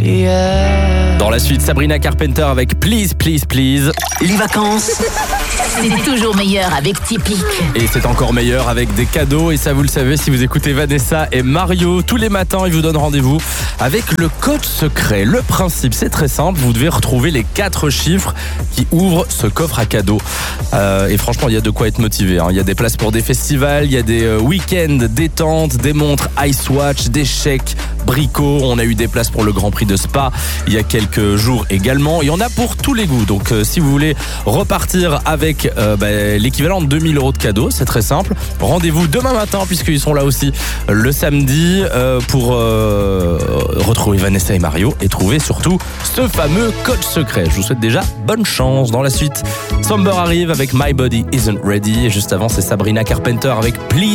Dans la suite, Sabrina Carpenter avec Please, Please, Please. Les vacances, C'est toujours meilleur avec Tipeee. Et c'est encore meilleur avec des cadeaux. Et ça, vous le savez, si vous écoutez Vanessa et Mario, tous les matins, ils vous donnent rendez-vous avec le code secret. Le principe, c'est très simple. Vous devez retrouver les 4 chiffres qui ouvrent ce coffre à cadeaux. Et franchement, il y a de quoi être motivé. Il y a des places pour des festivals, il y a des week-ends détente, des montres Ice Watch, des chèques Brico. On a eu des places pour le Grand Prix de Spa il y a quelques jours également. Il y en a pour tous les goûts. Donc, si vous voulez repartir avec l'équivalent de 2000 € de cadeaux, c'est très simple. Rendez-vous demain matin, puisqu'ils sont là aussi le samedi, pour retrouver Vanessa et Mario et trouver surtout ce fameux code secret. Je vous souhaite déjà bonne chance. Dans la suite, Somber arrive avec My Body Isn't Ready. Et juste avant, c'est Sabrina Carpenter avec Please.